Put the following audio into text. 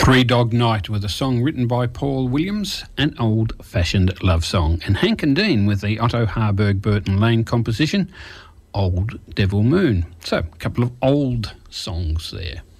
Three Dog Night with a song written by Paul Williams, an old-fashioned love song, and Hank and Dean with the Otto Harburg Burton Lane composition, Old Devil Moon. So, a couple of old songs there.